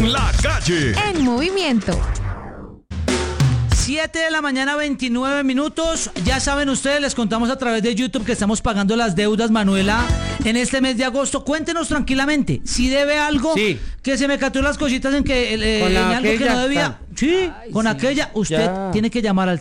La Calle. En movimiento. 7 de la mañana, 29 minutos. Ya saben ustedes, les contamos a través de YouTube que estamos pagando las deudas, Manuela, en este mes de agosto. Cuéntenos tranquilamente, si debe algo, Sí. que se me cató las cositas en que Con en la algo que aquella, no debía. está. Sí, con aquella. Usted Ya. tiene que llamar al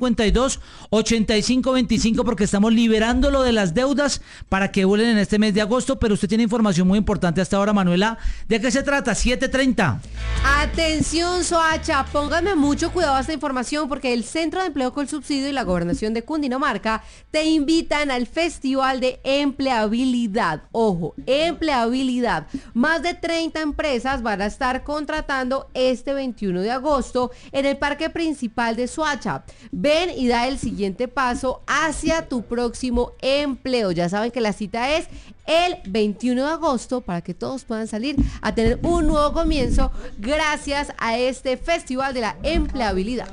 652-8525 porque estamos liberando lo de las deudas para que vuelen en este mes de agosto. Pero usted tiene información muy importante hasta ahora, Manuela. ¿De qué se trata? 7:30. Atención, Soacha, pónganme mucho cuidado a esta información porque el Centro de Empleo con Subsidio y la Gobernación de Cundinamarca te invitan al Festival de Empleabilidad. Ojo, empleabilidad. Más de 30 empresas van a estar contratando este 21 de agosto en el parque principal de Soacha. Ven y da el siguiente paso hacia tu próximo empleo. Ya saben que la cita es el 21 de agosto para que todos puedan salir a tener un nuevo comienzo gracias a este Festival de la Empleabilidad.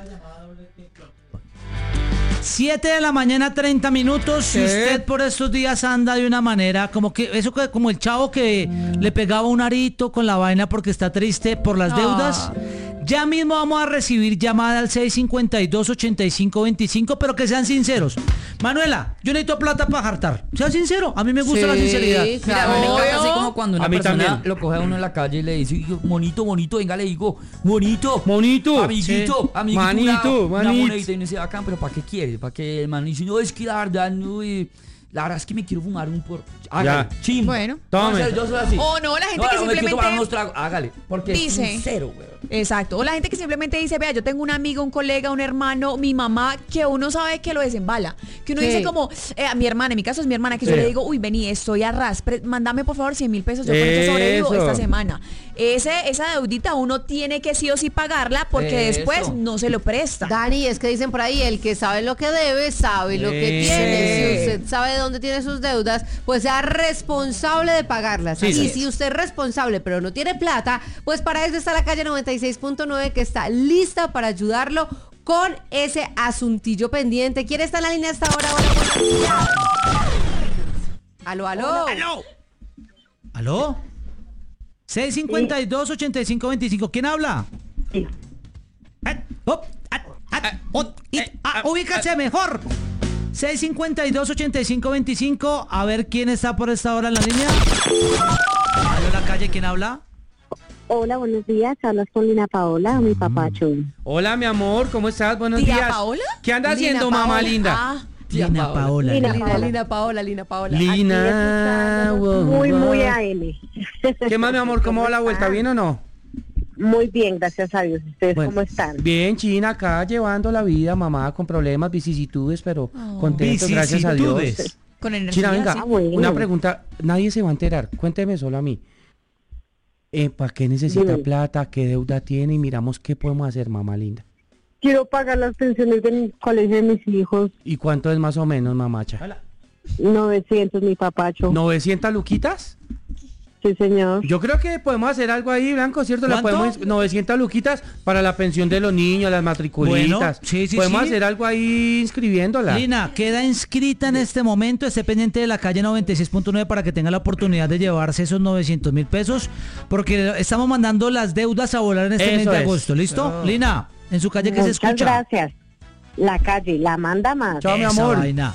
7 de la mañana, 30 minutos. Si usted por estos días anda de una manera, como que eso como el chavo que le pegaba un arito con la vaina porque está triste por las deudas. Ya mismo vamos a recibir llamada al 652-8525, pero que sean sinceros. Manuela, yo necesito plata para jartar. Sea sincero, a mí me gusta la sinceridad. Sí, Mira, claro. me encanta así como cuando una A mí persona también. lo coge a uno en la calle y le dice, bonito, bonito, venga, le digo, bonito, Monito. amiguito, Sí. amiguito, Manito, una manito. monedita. Y uno dice, bacán, pero ¿para qué quiere? ¿Para qué el man dice, no, es que la verdad, no, la verdad es que me quiero fumar un por... Hágale, Ya. chimbo. Bueno. Tome. No, en serio, yo soy así. O no, la gente que me quiero tomar simplemente unos tragos, hágale, porque dice- es sincero, güey. Exacto. O la gente que simplemente dice, vea, yo tengo un amigo, un colega, un hermano, mi mamá, que uno sabe que lo desembala. Que uno Sí. dice como, a mi hermana, en mi caso es mi hermana, que yo Sí. le digo, uy, vení, estoy a ras, mándame por favor 100.000 pesos, yo con eso sobrevivo Eso. esta semana. Esa deudita uno tiene que sí o sí pagarla porque Eso. después no se lo presta. Dani, es que dicen por ahí, el que sabe lo que debe, sabe lo que tiene. Si usted sabe de dónde tiene sus deudas, pues sea responsable de pagarlas. Sí, y sí. si usted es responsable pero no tiene plata, pues para eso está la calle 96.9 que está lista para ayudarlo con ese asuntillo pendiente. ¿Quién está en la línea hasta ahora? Hola, buenos días. Aló, aló. ¿Aló? 652-8525. ¿Quién habla? Ubícase mejor. 652-8525. A ver quién está por esta hora en la línea. Aló, La Calle, ¿quién habla? Hola, buenos días. Hablas con Lina Paola, mi papacho. Hola, mi amor, ¿cómo estás? Buenos ¿Tía días. Paola? ¿Qué anda Lina haciendo, mamá Paola. linda? Ah, Lina Paola. Lina. Lina Paola, Lina Paola. Lina. Muy, muy AM. ¿Qué más, mi amor? ¿Cómo va la vuelta? ¿Bien o no? Muy bien, gracias a Dios. ¿Ustedes Bueno, cómo están? Bien, China, acá llevando la vida, mamá, con problemas, vicisitudes, pero contentos, gracias a Dios. Vicisitudes. con energía. China, venga, sí. Ah, bueno. una pregunta, nadie se va a enterar, cuénteme solo a mí. ¿Para qué necesita Dime. plata? ¿Qué deuda tiene? Y miramos qué podemos hacer, mamá linda. Quiero pagar las pensiones del colegio de mis hijos. ¿Y cuánto es más o menos, mamacha? 900, mi papacho. ¿900 luquitas? Sí, señor. Yo creo que podemos hacer algo ahí, Blanco, ¿cierto? Le ¿Cuánto? podemos 900 luquitas para la pensión de los niños, las matriculitas. Bueno, sí, sí, podemos sí. hacer algo ahí inscribiéndola. Lina, queda inscrita en este momento, esté pendiente de la calle 96.9 para que tenga la oportunidad de llevarse esos 900.000 pesos, porque estamos mandando las deudas a volar en este mes Eso de es. agosto, ¿listo? Lina, en su calle que se Muchas escucha. gracias. La calle, la manda más. Chao, mi Esa amor. vaina.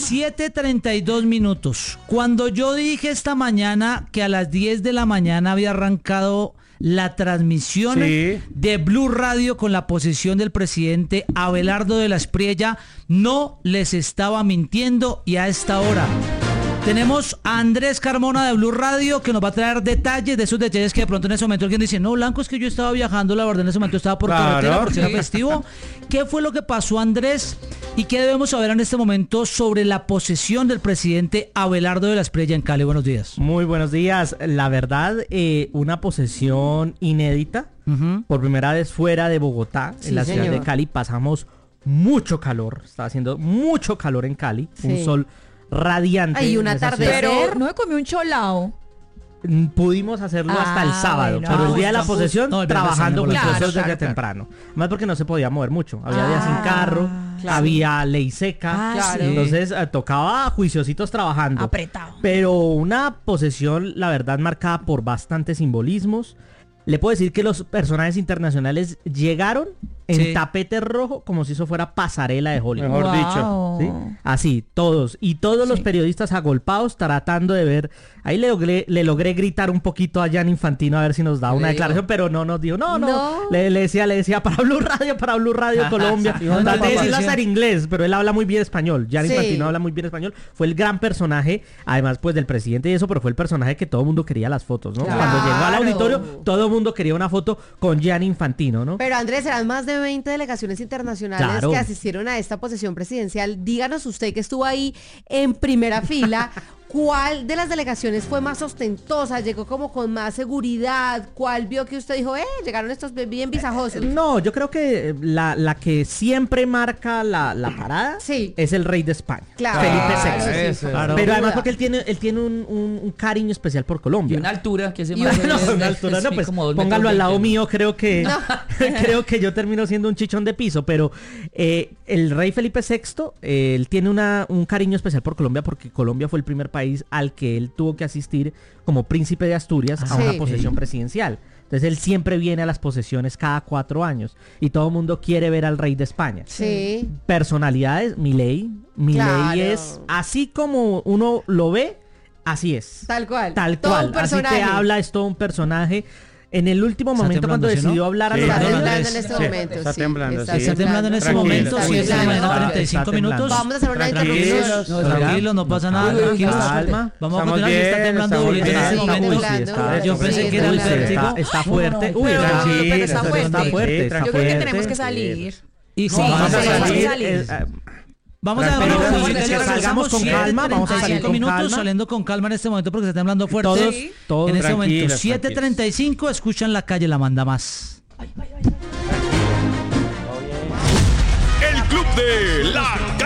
7:32 minutos. Cuando yo dije esta mañana que a las 10 de la mañana había arrancado la transmisión Sí. de Blue Radio con la posesión del presidente Abelardo de la Espriella, no les estaba mintiendo, y a esta hora tenemos a Andrés Carmona de Blue Radio que nos va a traer detalles de esos detalles que de pronto en ese momento alguien dice, no, Blanco, es que yo estaba viajando, la verdad en ese momento estaba por Claro, carretera porque era sí. festivo. ¿Qué fue lo que pasó, Andrés? ¿Y qué debemos saber en este momento sobre la posesión del presidente Abelardo de la Espriella en Cali? Buenos días. Muy buenos días. La verdad, una posesión inédita. Ujú. Por primera vez fuera de Bogotá, Sí, en la ciudad señor. de Cali, pasamos mucho calor. Está haciendo mucho calor en Cali. Sí. Un sol radiante. Ay, un en esa atardecer. ciudad. Pero no me comí un cholao. Pudimos hacerlo hasta el Ah, sábado, bueno. pero el día de la Estamos- posesión no, el viernes trabajando también, juiciosos claro, desde claro, temprano. Más porque no se podía mover mucho. Había días sin carro, claro. había ley seca. Ah, Claro. sí. Entonces tocaba juiciositos trabajando. Apretado. Pero una posesión, la verdad, marcada por bastantes simbolismos. le puedo decir que los personajes internacionales llegaron en tapete rojo como si eso fuera pasarela de Hollywood. Mejor dicho. ¿Sí? Así, todos. Y todos los periodistas agolpados tratando de ver. Ahí le logré gritar un poquito a Gianni Infantino a ver si nos da una declaración, pero no nos dijo. No. Le decía para Blue Radio Colombia. Traté de decirlo hasta en inglés, pero él habla muy bien español. Gianni Infantino habla muy bien español. Fue el gran personaje, además pues del presidente y eso, pero fue el personaje que todo el mundo quería las fotos, ¿no? Claro. Cuando llegó al auditorio, todo el mundo quería una foto con Gianni Infantino, ¿no? Pero Andrés, eran más de 20 delegaciones internacionales que asistieron a esta posesión presidencial. Díganos usted que estuvo ahí en primera fila, ¿cuál de las delegaciones fue más ostentosa? ¿Llegó como con más seguridad? ¿Cuál vio que usted dijo, llegaron estos bien visajosos? No, yo creo que la que siempre marca la parada es el rey de España, Claro. Felipe VI. Sí. Claro. Pero además porque él tiene un cariño especial por Y Colombia. una altura que se Una altura, no, pues póngalo al lado mío, creo que yo termino siendo un chichón de piso, pero el rey Felipe VI, él tiene un cariño especial por Colombia porque Colombia fue el primer país al que él tuvo que asistir como príncipe de Asturias a una posesión presidencial. Entonces él siempre viene a las posesiones cada 4 años y todo el mundo quiere ver al rey de España. Sí. Personalidades, Milei Claro. es así como uno lo ve, así es. Tal cual. Todo un personaje. Así te habla, es todo un personaje. En el último momento cuando decidió hablar a los Está medios, temblando en este momento. Está temblando, sí. Está temblando en este momento, Tranquilo, 7 de la mañana, tranquilo. 35 minutos. Vamos a hacer una interrupción. Tranquilo, no pasa nada, tranquilos. calma. Vamos a Estamos continuar, si está bien, temblando estamos duro en bien. este Está momento. temblando. Yo pensé que era el vértigo. está fuerte. Uy, Pero- tranquilo, pero está fuerte. está fuerte. Yo Yo creo que tenemos que salir. Y Sí, vamos a tenemos que salir. salir. Vamos a Tranquilo, dejar tranquilo, que salgamos con calma, vamos a salir con minutos calma. saliendo con calma en este momento porque se está temblando fuerte. Todos en este momento, tranquilos, 7:35, escuchan La Calle La Manda Más. El Club de La Calle.